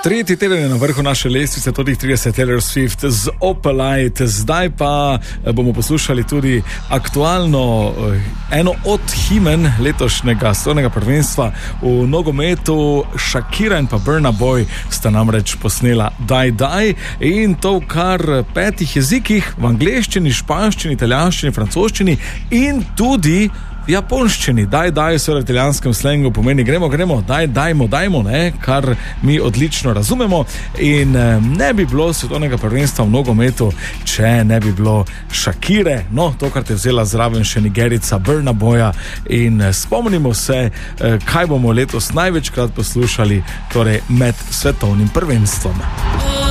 Tretji teden je na vrhu naše lestvice, tudi 30 Taylor Swift z Opalite. Zdaj pa bomo poslušali tudi aktualno eno od himen letošnjega svetovnega prvenstva v nogometu. Shakira in pa Burna Boy sta namreč posnela Die Die in to v kar 5 jezikih, v angleščini, španščini, italijanščini, francoščini in tudi v japonščini. Die Die v italijanskem slengu pomeni gremo, dajmo, ne, kar mi odlično razumemo in ne bi bilo svetovnega prvenstva v nogometu, če ne bi bilo Shakire. No, to, kar te vzela zraven še Nigerica Burna Boya in spomnimo se, kaj bomo letos največkrat poslušali, torej med svetovnim prvenstvom.